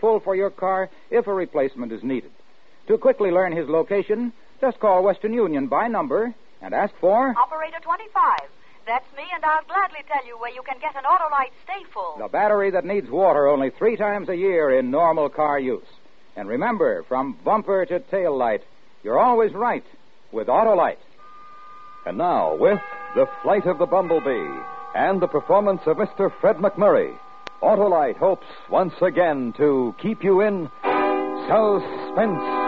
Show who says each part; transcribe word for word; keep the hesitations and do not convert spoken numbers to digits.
Speaker 1: full for your car if a replacement is needed. To quickly learn his location, just call Western Union by number and ask for...
Speaker 2: Operator twenty-five. That's me, and I'll gladly tell you where you can get an Autolite Stay Full.
Speaker 1: The battery that needs water only three times a year in normal car use. And remember, from bumper to tail light, you're always right with Autolite.
Speaker 3: And now, with The Flight of the Bumblebee and the performance of Mister Fred McMurray, Autolite hopes once again to keep you in suspense.